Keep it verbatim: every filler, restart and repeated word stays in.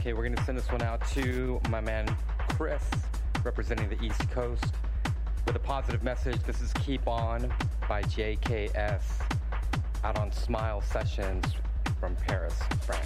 Okay, we're gonna send this one out to my man Chris, representing the East Coast, with a positive message. This is Keep On by J K S, out on Smile Sessions from Paris, France.